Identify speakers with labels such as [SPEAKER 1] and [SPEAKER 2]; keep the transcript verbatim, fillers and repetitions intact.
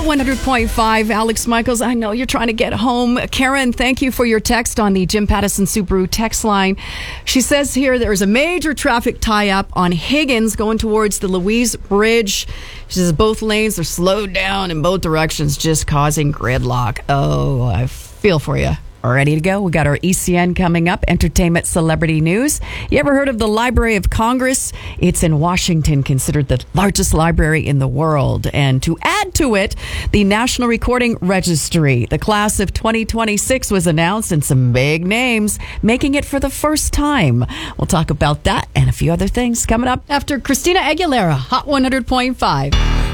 [SPEAKER 1] one hundred point five, Alex Michaels. I know you're trying to get home. Karen, thank you for your text on the Jim Pattison Subaru text line. She says here there's a major traffic tie-up on Higgins going towards the Louise Bridge. She says both lanes are slowed down in both directions, just causing gridlock. Oh, I feel for you. Ready to go? We got our E C N coming up, entertainment celebrity news. You ever heard of the Library of Congress? It's in Washington, considered the largest library in the world. And to add to it, the National Recording Registry. The class of twenty twenty-six was announced, and some big names making it for the first time. We'll talk about that and a few other things coming up after Christina Aguilera, Hot one hundred point five.